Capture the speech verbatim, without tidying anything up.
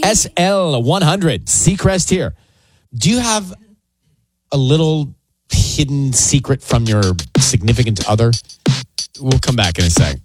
S L one hundred, Seacrest here. Do you have a little hidden secret from your significant other? We'll come back in a sec.